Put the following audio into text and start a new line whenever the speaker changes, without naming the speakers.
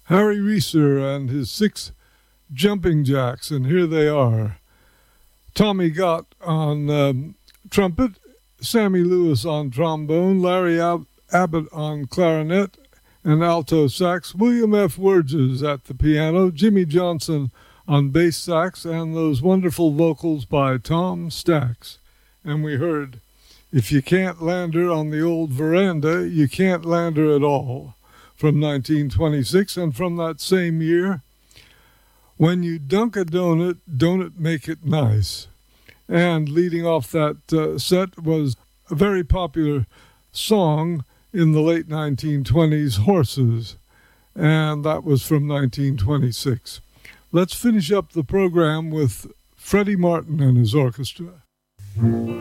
Harry Reeser and his 6 jumping jacks, and here they are. Tommy Gott on trumpet, Sammy Lewis on trombone, Larry Abbott on clarinet and alto sax, William F. Wurges at the piano, Jimmy Johnson on bass sax, and those wonderful vocals by Tom Stax. And we heard, If You Can't Land Her on the Old Veranda, You Can't Land Her at All, from 1926. And from that same year, When You Dunk a Donut, Don't It Make It Nice. And leading off that set was a very popular song in the late 1920s, Horses, and that was from 1926. Let's finish up the program with Freddie Martin and his orchestra.